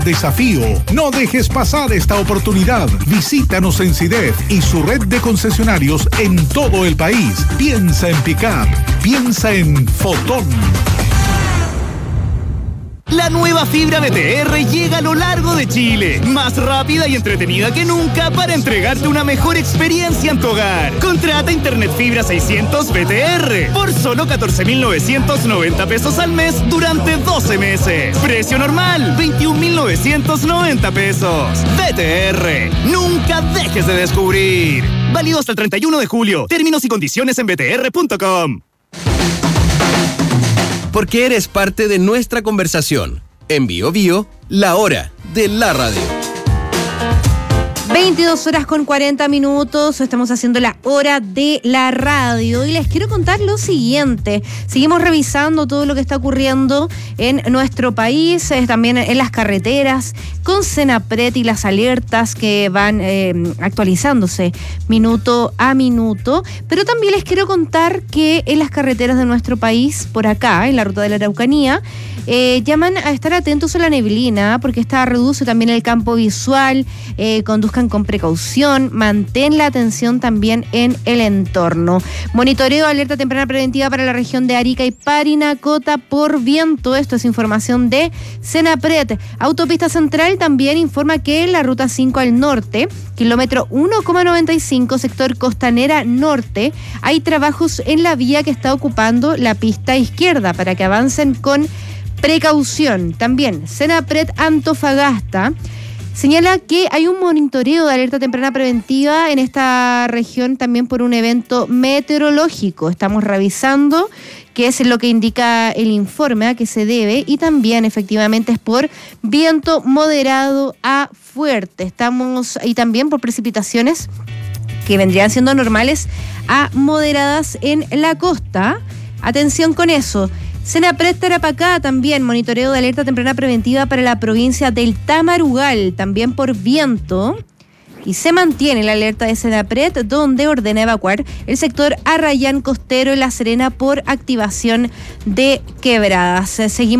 Desafío. No dejes pasar esta oportunidad. Visítanos en CIDEF y su red de concesionarios en todo el país. Piensa en pick-up. Piensa en Fotón. La nueva fibra BTR llega a lo largo de Chile, más rápida y entretenida que nunca para entregarte una mejor experiencia en tu hogar. Contrata Internet Fibra 600 BTR por solo 14.990 pesos al mes durante 12 meses. Precio normal, 21.990 pesos. BTR, nunca dejes de descubrir. Válido hasta el 31 de julio. Términos y condiciones en btr.com. Porque eres parte de nuestra conversación. En Bio Bio, la hora de la radio. 22:40. Estamos haciendo la hora de la radio y les quiero contar lo siguiente. Seguimos revisando todo lo que está ocurriendo en nuestro país, también en las carreteras, con Senapred y las alertas que van actualizándose minuto a minuto. Pero también les quiero contar que en las carreteras de nuestro país, por acá, en la ruta de la Araucanía, llaman a estar atentos a la neblina, porque esta reduce también el campo visual. Conduzcan con precaución, mantén la atención también en el entorno. Monitoreo, alerta temprana preventiva para la región de Arica y Parinacota por viento. Esto es información de Senapred. Autopista Central también informa que en la ruta 5 al norte, kilómetro 1,95, sector Costanera Norte, hay trabajos en la vía que está ocupando la pista izquierda para que avancen con precaución. También Senapred Antofagasta señala que hay un monitoreo de alerta temprana preventiva en esta región también por un evento meteorológico. Estamos revisando qué es lo que indica el informe, a qué se debe, y también efectivamente es por viento moderado a fuerte. Estamos ahí también por precipitaciones que vendrían siendo normales a moderadas en la costa. Atención con eso. Senapred Tarapacá también, monitoreo de alerta temprana preventiva para la provincia del Tamarugal, también por viento. Y se mantiene la alerta de Senapred, donde ordena evacuar el sector Arrayán Costero en La Serena por activación de quebradas. Seguimos